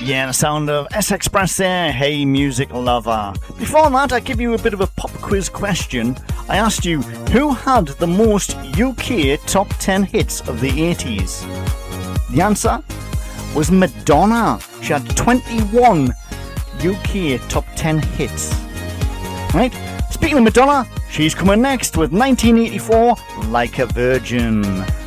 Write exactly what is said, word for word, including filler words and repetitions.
Yeah, the sound of S-Express there, Hey Music Lover. Before that, I give you a bit of a pop quiz question. I asked you, who had the most U K top ten hits of the eighties? The answer was Madonna. She had twenty-one U K top ten hits. Right? Speaking of Madonna, she's coming next with nineteen eighty-four, Like a Virgin.